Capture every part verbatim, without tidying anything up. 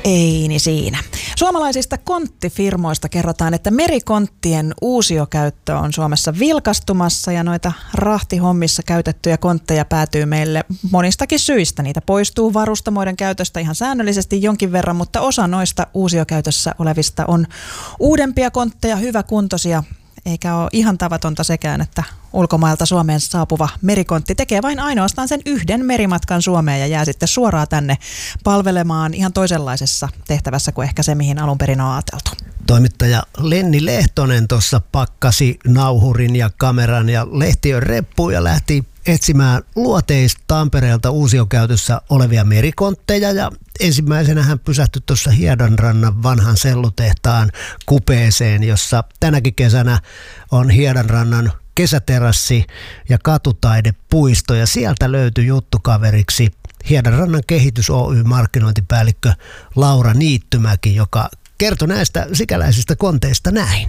Ei siinä. Suomalaisista konttifirmoista kerrotaan, että merikonttien uusiokäyttö on Suomessa vilkastumassa ja noita rahtihommissa käytettyjä kontteja päätyy meille monistakin syistä. Niitä poistuu varustamoiden käytöstä ihan säännöllisesti jonkin verran, mutta osa noista uusiokäytössä olevista on uudempia kontteja, hyväkuntoisia. Eikä ole ihan tavatonta sekään, että ulkomailta Suomeen saapuva merikontti tekee vain ainoastaan sen yhden merimatkan Suomeen ja jää sitten suoraan tänne palvelemaan ihan toisenlaisessa tehtävässä kuin ehkä se, mihin alun perin on ajateltu. Toimittaja Lenni Lehtonen tuossa pakkasi nauhurin ja kameran ja lehtiön reppuun ja lähti etsimään luoteista Tampereelta uusiokäytössä olevia merikontteja, ja ensimmäisenä hän pysähtyi tuossa Hiedanrannan vanhan sellutehtaan kupeeseen, jossa tänäkin kesänä on Hiedanrannan kesäterassi ja katutaidepuisto, ja sieltä löytyi juttukaveriksi Hiedanrannan kehitys Oy markkinointipäällikkö Laura Niittymäki, joka kertoi näistä sikäläisistä konteista näin.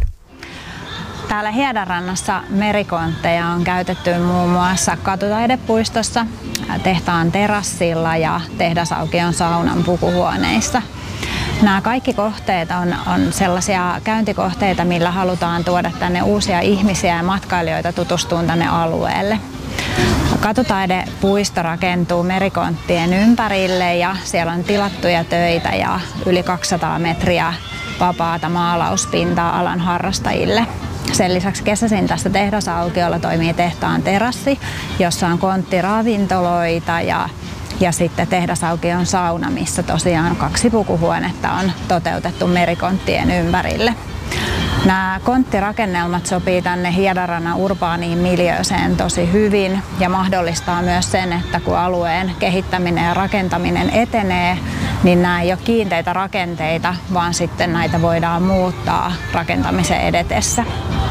Täällä Hiedanrannassa merikontteja on käytetty muun muassa katutaidepuistossa, tehtaan terassilla ja tehdasaukion saunan pukuhuoneissa. Nämä kaikki kohteet on, on sellaisia käyntikohteita, millä halutaan tuoda tänne uusia ihmisiä ja matkailijoita tutustumaan tänne alueelle. Katutaidepuisto rakentuu merikonttien ympärille ja siellä on tilattuja töitä ja yli kaksisataa metriä vapaata maalauspintaa alan harrastajille. Sen lisäksi kesäisin tässä tehdasaukiolla toimii tehtaan terassi, jossa on konttiravintoloita ja, ja sitten tehdasaukion sauna, missä tosiaan kaksi pukuhuonetta on toteutettu merikonttien ympärille. Nämä konttirakennelmat sopii tänne Hiedanrannan urbaaniin miljööseen tosi hyvin ja mahdollistaa myös sen, että kun alueen kehittäminen ja rakentaminen etenee, niin nämä ei ole kiinteitä rakenteita, vaan sitten näitä voidaan muuttaa rakentamisen edetessä.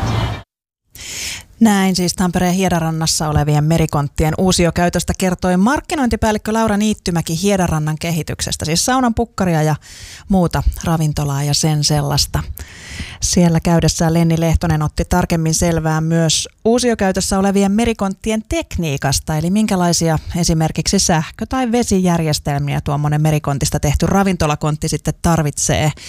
Näin siis Tampereen Hiedanrannassa olevien merikonttien uusiokäytöstä kertoi markkinointipäällikkö Laura Niittymäki Hiedanrannan kehityksestä, siis saunan pukkaria ja muuta ravintolaa ja sen sellaista. Siellä käydessään Lenni Lehtonen otti tarkemmin selvää myös uusiokäytössä olevien merikonttien tekniikasta, eli minkälaisia esimerkiksi sähkö- tai vesijärjestelmiä tuommoinen merikontista tehty ravintolakontti sitten tarvitsee.